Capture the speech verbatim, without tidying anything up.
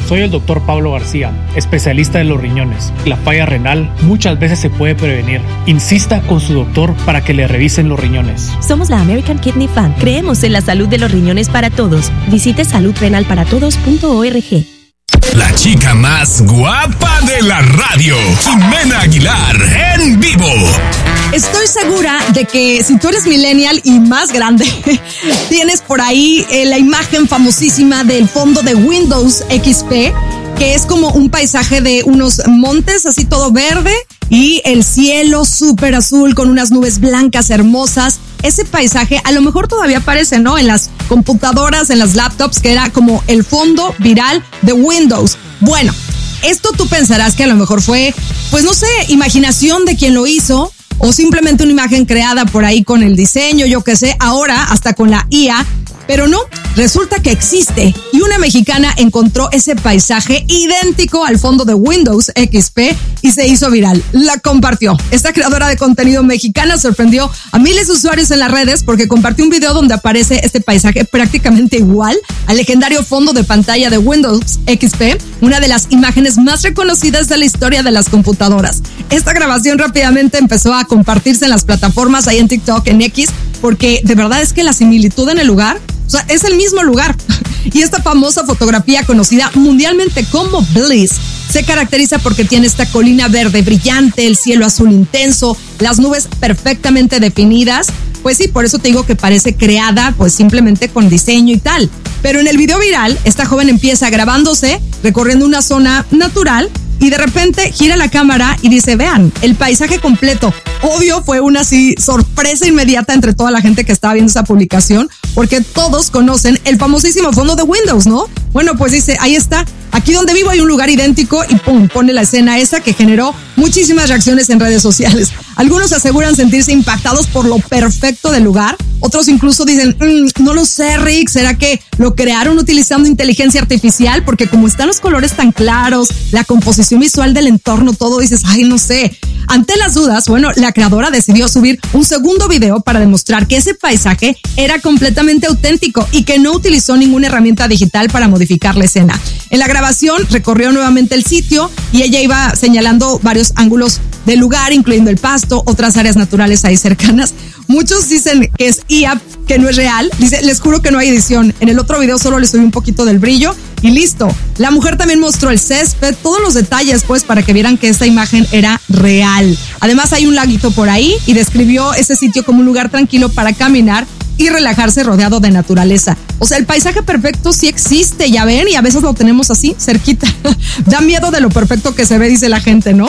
Soy el doctor Pablo García, especialista de los riñones. La falla renal muchas veces se puede prevenir. Insista con su doctor para que le revisen los riñones. Somos la American Kidney Fund. Creemos en la salud de los riñones para todos. Visite salud renal para todos punto org. La chica más guapa de la radio, Jimena Aguilar, en vivo. Estoy segura de que si tú eres millennial y más grande, tienes por ahí eh, la imagen famosísima del fondo de Windows X P, que es como un paisaje de unos montes así todo verde y el cielo súper azul con unas nubes blancas hermosas. Ese paisaje a lo mejor todavía aparece, ¿no? En las computadoras, en las laptops, que era como el fondo viral de Windows. Bueno, esto tú pensarás que a lo mejor fue, pues no sé, imaginación de quien lo hizo o simplemente una imagen creada por ahí con el diseño, yo qué sé, ahora hasta con la I A. Pero no, resulta que existe y una mexicana encontró ese paisaje idéntico al fondo de Windows X P y se hizo viral. La compartió. Esta creadora de contenido mexicana sorprendió a miles de usuarios en las redes porque compartió un video donde aparece este paisaje prácticamente igual al legendario fondo de pantalla de Windows X P, una de las imágenes más reconocidas de la historia de las computadoras. Esta grabación rápidamente empezó a compartirse en las plataformas, ahí en TikTok, en X, porque de verdad es que la similitud en el lugar, o sea, es el mismo lugar. Y esta famosa fotografía, conocida mundialmente como Bliss, se caracteriza porque tiene esta colina verde brillante, el cielo azul intenso, las nubes perfectamente definidas. Pues sí, por eso te digo que parece creada pues simplemente con diseño y tal. Pero en el video viral, esta joven empieza grabándose, recorriendo una zona natural, y de repente gira la cámara y dice, vean, el paisaje completo. Obvio, fue una así sorpresa inmediata entre toda la gente que estaba viendo esa publicación, porque todos conocen el famosísimo fondo de Windows, ¿no? Bueno, pues dice, ahí está. Aquí donde vivo hay un lugar idéntico y pum, pone la escena esa que generó muchísimas reacciones en redes sociales. Algunos aseguran sentirse impactados por lo perfecto del lugar. Otros incluso dicen, mmm, no lo sé, Rick, ¿será que lo crearon utilizando inteligencia artificial? Porque como están los colores tan claros, la composición visual del entorno, todo, dices, ay, no sé. Ante las dudas, bueno, la creadora decidió subir un segundo video para demostrar que ese paisaje era completamente auténtico y que no utilizó ninguna herramienta digital para modificar la escena. En la grabación recorrió nuevamente el sitio y ella iba señalando varios ángulos del lugar, incluyendo el pasto, otras áreas naturales ahí cercanas. Muchos dicen que es I A, que no es real. Dice, les juro que no hay edición. En el otro video solo le subí un poquito del brillo y listo. La mujer también mostró el césped, todos los detalles, pues, para que vieran que esta imagen era real. Además, hay un laguito por ahí y describió ese sitio como un lugar tranquilo para caminar y relajarse rodeado de naturaleza. O sea, el paisaje perfecto sí existe, ya ven, y a veces lo tenemos así, cerquita. Da miedo de lo perfecto que se ve, dice la gente, ¿no?